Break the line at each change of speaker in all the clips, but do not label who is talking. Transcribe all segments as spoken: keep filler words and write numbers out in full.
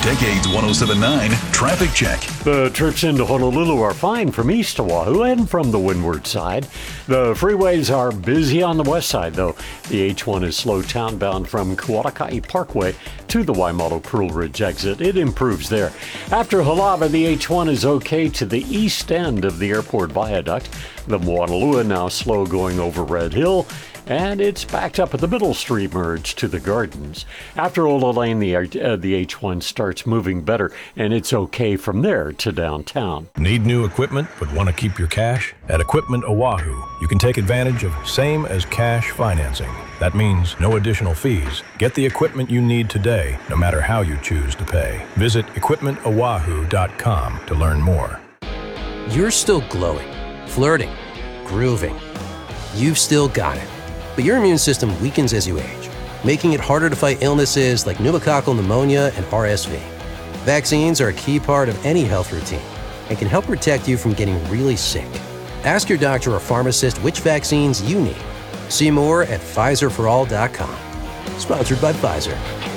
Decades one oh seven point nine Traffic Check.
The trips into Honolulu are fine from east to Oahu and from the windward side. The freeways are busy on the west side, though. The H one is slow townbound from Kualakai Parkway to the Waimalu Pearl Ridge exit. It improves there. After Halava, the H one is okay to the east end of the airport viaduct. The Moanalua now slow going over Red Hill, and it's backed up at the Middle Street merge to the Gardens. After Ola Lane, the, uh, the H one starts moving better, and it's okay from there to downtown.
Need new equipment but want to keep your cash? At Equipment Oahu, you can take advantage of same as cash financing. That means no additional fees. Get the equipment you need today, no matter how you choose to pay. Visit equipment oahu dot com to learn more.
You're still glowing, flirting, grooving. You've still got it. But your immune system weakens as you age, making it harder to fight illnesses like pneumococcal pneumonia and R S V. Vaccines are a key part of any health routine and can help protect you from getting really sick. Ask your doctor or pharmacist which vaccines you need. See more at Pfizer for all dot com. Sponsored by Pfizer.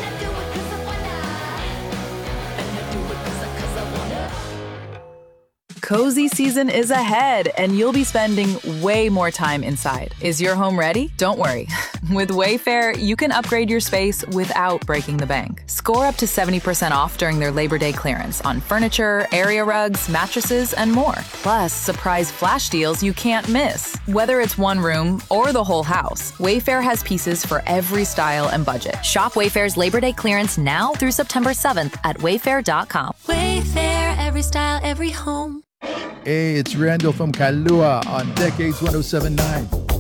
Cozy season is ahead, and you'll be spending way more time inside. Is your home ready? Don't worry. With Wayfair, you can upgrade your space without breaking the bank. Score up to seventy percent off during their Labor Day clearance on furniture, area rugs, mattresses, and more. Plus, surprise flash deals you can't miss. Whether it's one room or the whole house, Wayfair has pieces for every style and budget.
Shop Wayfair's Labor Day clearance now through September seventh at wayfair dot com.
Wayfair, every style, every home.
Hey, it's Randall from Kailua on Decades one oh seven point nine.